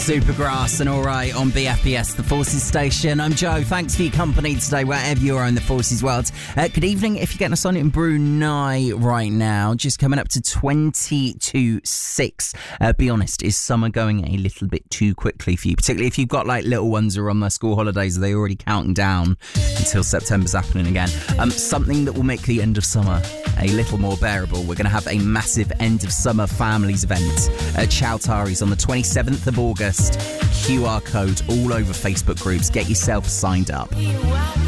Supergrass and Alright on BFBS, the Forces station. I'm Joe. Thanks for your company today, wherever you are in the Forces world. Good evening if you're getting us on in Brunei right now. Just coming up to 22.6. Be honest, is summer going a little bit too quickly for you? Particularly if you've got like little ones who are on their school holidays. Are they already counting down until September's happening again? Something that will make the end of summer a little more bearable. We're going to have a massive end of summer families event at Chowtaris on the 27th of August. QR code all over Facebook groups. Get yourself signed up.